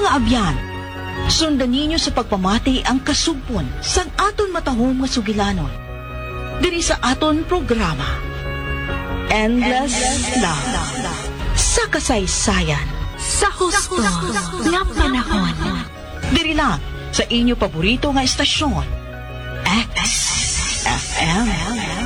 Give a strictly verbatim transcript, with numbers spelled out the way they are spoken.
Mga abyan, sundan ninyo sa pagpamati ang kasugpon sang aton matahong nga sugilanon. Diri sa aton programa, Endless, Endless Love, Love, sa kasaysayan, sa husto nga panahon. Diri lang sa inyo paborito nga estasyon, X F M.